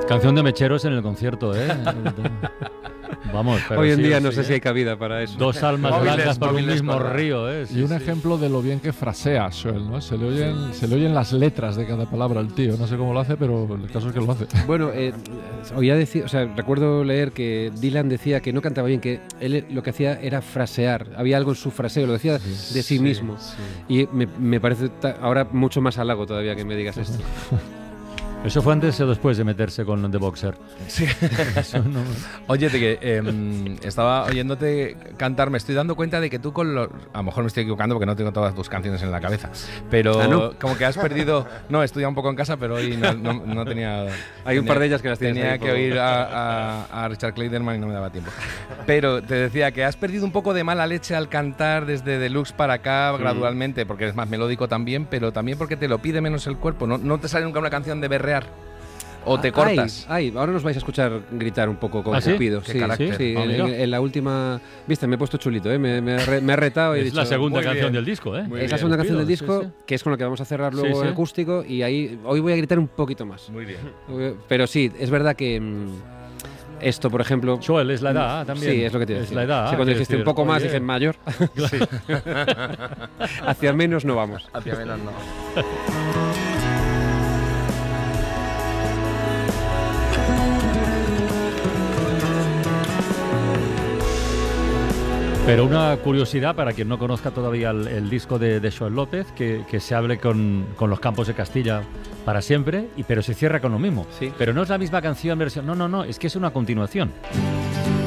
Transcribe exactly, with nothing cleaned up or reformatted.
Canción de mecheros en el concierto, ¿eh? Vamos, pero hoy en sí, día sí, no sé ¿eh? si hay cabida para eso. Dos almas Móviles, blancas por un móviles mismo para- río, ¿eh? Sí, Y un sí. ejemplo de lo bien que frasea Joel, ¿no? Se le oyen, se le oyen las letras de cada palabra al tío. No sé cómo lo hace, pero el caso es que lo hace. Bueno, eh, oía decir, o sea, recuerdo leer que Dylan decía que no cantaba bien, que él lo que hacía era frasear. Había algo en su fraseo, lo decía de sí, sí mismo. Sí. Y me, me parece ta- ahora mucho más halago todavía que me digas esto. ¿Eso fue antes o después de meterse con The Boxer? Sí. Eso no... Oye, de que eh, estaba oyéndote cantar, me estoy dando cuenta de que tú con los... A lo mejor me estoy equivocando porque no tengo todas tus canciones en la cabeza, pero ¿Ah, no? como que has perdido... No, he estudiado un poco en casa, pero hoy no, no, no tenía... Hay un tenía, par de ellas que las tienes Tenía ahí que por... oír a, a, a Richard Clayderman y no me daba tiempo. Pero te decía que has perdido un poco de mala leche al cantar desde Deluxe para acá mm. gradualmente, porque eres más melódico también, pero también porque te lo pide menos el cuerpo. No, no te sale nunca una canción de berrear. ¿O te cortas? Ay, ay, ahora nos vais a escuchar gritar un poco con ¿Ah, sí? Cupido. ¿Qué Sí, carácter? sí, Ah, en, mira. en, en la última... Viste, me he puesto chulito, ¿eh? me, me, ha re, me ha retado y he Es dicho... la segunda muy canción bien. del disco, ¿eh? Muy Es la bien. segunda canción del Cupido, disco, sí, sí. que es con la que vamos a cerrar luego Sí, sí. en acústico, y ahí hoy voy a gritar un poquito más. Muy bien. Pero sí, es verdad que... Mmm, esto, por ejemplo... Joel, es la edad también. Sí, es lo que te Es decía. la edad. Sí, cuando dijiste decir, un poco más, oye, dije mayor. Sí. Hacia menos no vamos. Hacia menos no. Pero una curiosidad para quien no conozca todavía el, el disco de, de Joel López, que, que se hable con, con los Campos de Castilla para siempre, y, pero se cierra con lo mismo. Sí. Pero no es la misma canción, versión. No, no, no, es que es una continuación.